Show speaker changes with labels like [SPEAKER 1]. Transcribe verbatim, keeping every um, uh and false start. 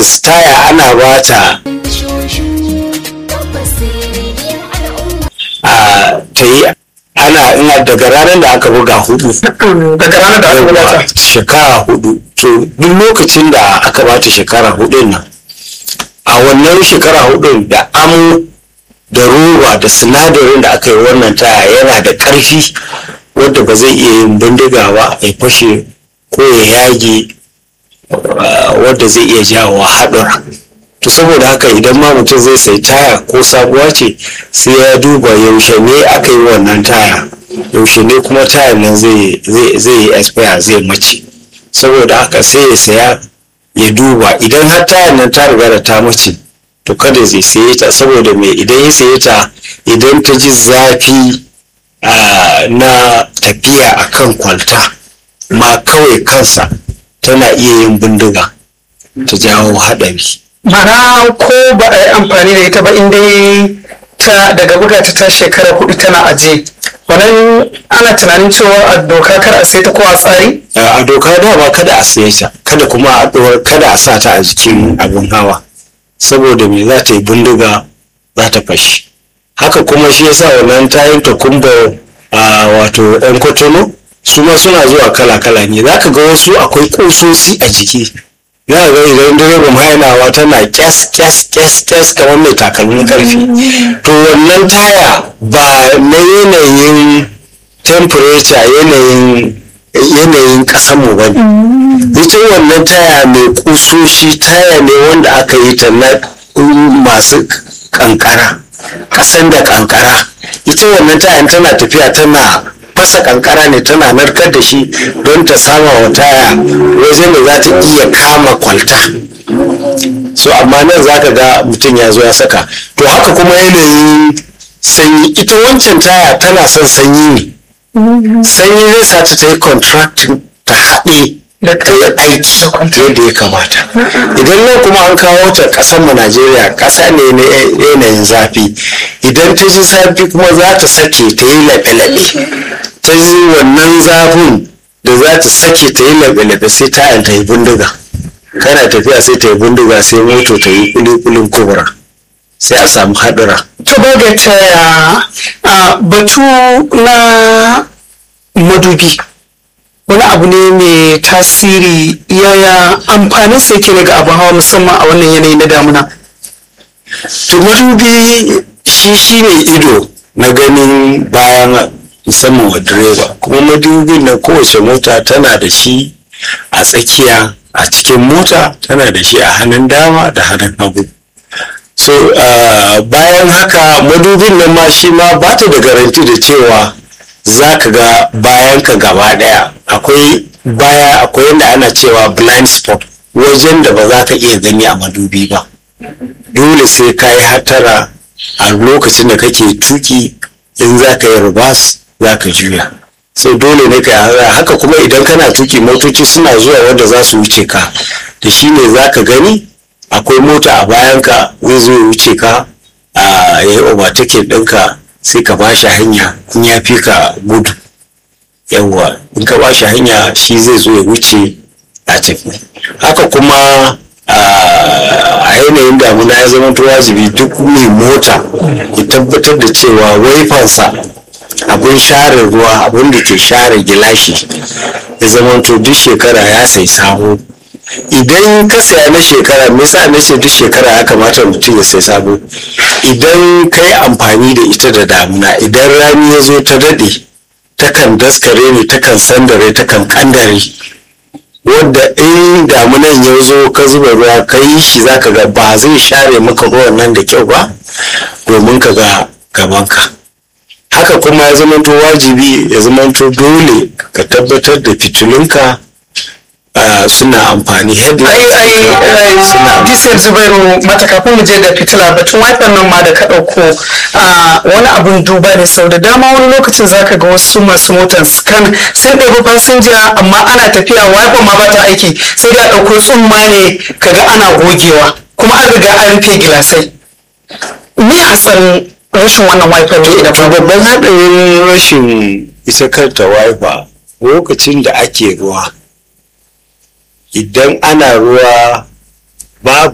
[SPEAKER 1] taya ana ba ta a ta yi ana ina daga ranar da aka buga hudu
[SPEAKER 2] daga ranar da aka buga ta
[SPEAKER 1] shekara hudu to duk lokacin da aka bata shekara hudun nan a wannan shekara hudun da amo da roba da sinadarin da aka yi wannan taya yana da ƙarfi wadda ba zai iya yin bindiga ba ya fashe ko ya yage wadda zai iya jawo haɗura. To saboda haka idan ma mutum zai sai taya ko sabuwa ce sai ya duba yaushe ne aka yi wannan taya, yaushe ne kuma tayar nan zai yi expire zai mace. Saboda haka sai ya saya ya duba idan har tayar nan ta riga da ta mace to kada zai saye ta, saboda me idan ya saye ta idan ta ji zafi na tafiya akan kwalta ma kawai kansa tana iya yin bindiga ta jawo haɗari.
[SPEAKER 2] Mana ko ba a yi amfani da ita ba inda ta daga buga ta ta shekara hudu tana aje wannan ana tunanin cewa a doka kar a sai ta ko a tsari?
[SPEAKER 1] A doka dama kada a saye ta, kada kuma a kada a sa ta a jikin abin hawa saboda me za ta yi bindiga za ta fashi. Haka kuma shi yasa wannan tayin takumba a wato ɗan kotono su ma suna zuwa kala-kala ne, za ka ga wasu akwai ƙusoshi a jiki, za ka ga idan direban hainawa tana kyas kyas kyas kyas kamar mai takalmin karfi. To wannan taya ba na yanayin temperature yanayin yanayin ƙasanmu ba ne. Ita wannan taya mai ƙusoshi taya ne wanda aka yi ta na masu ƙanƙara, ƙasan da ƙanƙara. Ita wannan tayan tana tafiya tana fasa kankara ne, tana narkar da shi don ta sama wa taya wajen da za ta iya kama kwalta. So amma nan za ka ga mutum ya zo ya saka. To haka kuma yanayin sanyi, ita wancan taya tana son sanyi ne, sanyi zai sa ta yi contracting ta haɗe da ta yi aiki yadda ya kamata. Idan nan kuma an kawo ta ƙasar mu Najeriya, ƙasa ne na yanayin zafi, idan ta ji zafi kuma za ta sake ta yi laɓe-laɓe, ta ji wannan zafin da za ta sake ta yi laɓe-laɓe sai tayan ta yi bindiga, kana tafiya sai ta yi bindiga sai moto ta yi kulikulin kubura sai a samu haɗura.
[SPEAKER 2] To ba ga ta batu na madubi wani abu ne mai tasiri, yaya amfanin sai ke ga abin hawa musamman a wannan yanayi na damuna?
[SPEAKER 1] To madubi shi shi ne ido na ganin bayan musamman wa direba, kuma madubin na kowace mota tana da shi a tsakiya a cikin mota, tana da shi a hannun dama da hannun hagu. So uh, bayan haka madubin nan ma shi ma ba ta da garanti da cewa za ka ga bayan ka gaba daya. Akwai baya akwai yadda ana cewa blind spot, wajen da ba za ka iya gani a madubi ba. Dole sai ka yi hatara a lokacin da kake tuki, in za ka yi reverse za ka juya, sai dole ne ka yi haka. Kuma idan kana tuki motoci suna zuwa wanda za su wuce ka, da shi ne za ka gani akwai mota a bayanka zai zo ya wuce ka a yayi overtaking ɗinka, sai ka ba shi hanya in ya fi ka gudu. Yawwa in ka ba shi hanya shi zai zo ya wuce a tafi. Haka kuma a yanayin damuna ya zama wajibi duk mai mota ya tabbatar da cewa waifansa abin share ruwa, abin da ke share gilashi ya zama to duk shekara ya sai sabo. Idan ka saya na shekara, me yasa na ce duk shekara ya kamata mutum ya sai sabo? Idan ka yi amfani da ita da damuna, idan rani ya zo ta daɗe takan daskare ne, takan sandare, takan kandare, wadda in damunan ya zo ka zuba ruwa ka yi shi za ka ga ba zai share maka ruwan nan da kyau ba domin ka ga gabanka. Haka kuma ya zamanto wajibi, ya zamanto dole ka tabbatar da fitilunka suna amfani headlights
[SPEAKER 2] suna disel zubairu mata. Kafin mu je da fitila, batun wiper nan ma da ka ɗauko wani abun duba ne. Sau da dama wani lokacin zaka ga wasu masu motar scan sun ɗauki fasinja amma ana tafiya wiper ma ba ta aiki, sai da ɗauko tsumma ne kaga ana gogewa kuma an riga an rufe gilasai. Me hatsarin rashin wannan wiper ne? Idan
[SPEAKER 1] to babban haɗarin rashin ita kanta wiper lokacin da ake ruwa, idan ana ruwa babu